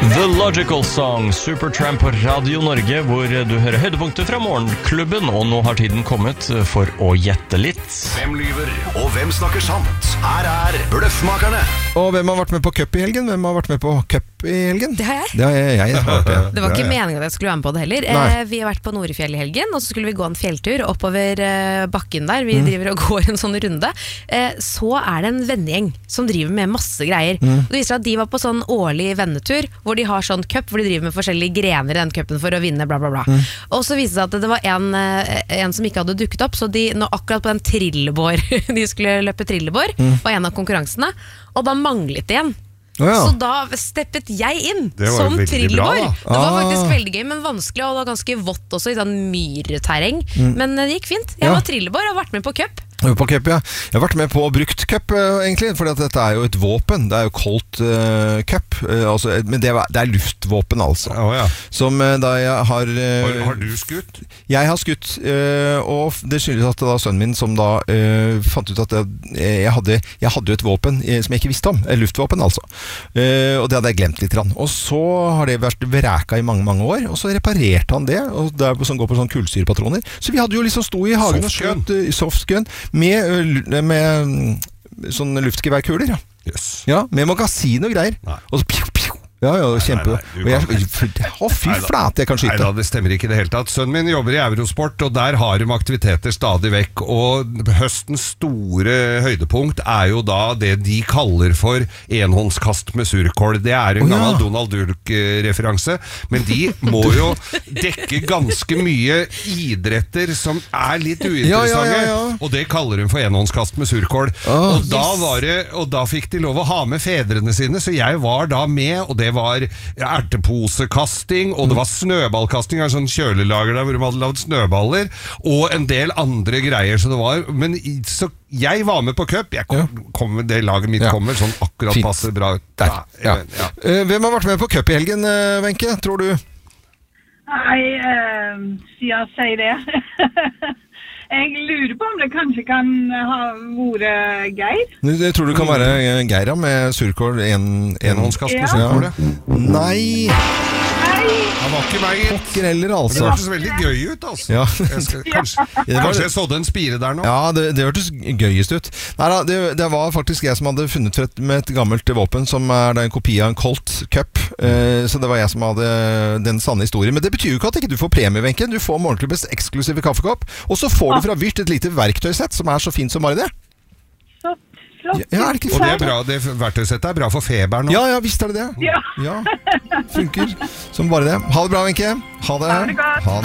The Logical Song, Supertramp på Radio Norge, hvor du hører høydepunkter fra morgenklubben, og nå har tiden kommet for å gjette litt. Hvem lyver, og hvem snakker sant? Her Bløffmakerne. Og hvem har vært med på cup i helgen? Hvem har vært med på cup i helgen? Det har jeg. Det har jeg vært med. Det var ikke meningen at jeg skulle være med på det heller. Vi har vært på Nordfjell i helgen, og så skulle vi gå en fjelltur oppover bakken der. Vi driver og går en sånn runde. Så det en vennegjeng som driver med masse greier. Det viser seg at de var på sånn årlig vennetur, hvor de har sånn cup, hvor de driver med forskjellige grener i den cupen for å vinne, bla bla bla. Og så viste det seg at det var en som ikke hadde dukket opp, så de, nå akkurat på den trillebår, de skulle løpe trillebår, var en av konkurransene, og da manglet det igjen. Så da steppet jeg inn som trillebår. Det var faktisk veldig gøy, men vanskelig, og det var ganske vått også i sånn myrterreng, men det gikk fint. Jeg var trillebår og har vært med på cup. På cup, ja. Jeg har vært med på brukt cup, egentlig, for dette jo et våpen. Det jo Colt cup, altså, men det luftvåpen, altså. Som da jeg har... Har du skutt? Jeg har skutt, og det skyldes at da sønnen min, som da fant ut at jeg hadde jo et våpen som jeg ikke visste om. Et luftvåpen, altså. Og det hadde jeg glemt litt grann. Og så har det vært vreka i mange, mange år, og så reparerte han det, og det som går på sånn kullsyrepatroner. Så vi hadde jo liksom sto i hagen og skjøt softgun, med sånne luftgeværkuler, ja, med magasin og greier. Og så Ja, kjempe. Fy flate, jeg kan skyte. Neida, det stemmer ikke i det hele tatt. Sønnen min jobber i Eurosport, og der har de aktiviteter stadig vekk. Og høstens store høydepunkt jo da det de kaller for enhåndskast med surkål. Det en gammel Donald Duck-referanse, men de må jo dekke ganske mye idretter som litt uinteressante, og det kaller de for enhåndskast med surkål. Og da fikk de lov å ha med fedrene sine, så jeg var da med, og det var erteposekasting, og det var snøballkasting, en sånn kjølelager der hvor de hadde lavet snøballer, og en del andre greier, så jeg var med på cup. Det laget mitt kommer sånn akkurat passer bra ut. Hvem har vært med på cup i helgen, Wenche, tror du? Nei, jeg sier det. Jeg lurer på om det kanskje kan ha vært Geir. Jeg tror det kan være Geir med surkål, enhåndskast med surkål. Nei! Han var ikke meg. Heller, altså. Det hørtes veldig gøy ut, altså. Kanskje jeg sådde en spire der nå. Ja, det hørtes gøyest ut. Neida, det var faktisk jeg som hadde funnet med et gammelt våpen, som en kopi av en Colt Cup. Så det var jeg som hadde den sanne historien. Men det betyr jo ikke at ikke du får premie, Wenche. Du får morgenklubbens eksklusive kaffekopp, og så får du fra Vyrt et lite verktøysett som så fint som bare det. Og det bra, det verktøysettet bra for feberen nå. Ja, visst det. Ja, funker som bare det. Ha det bra, Wenche. Ha det.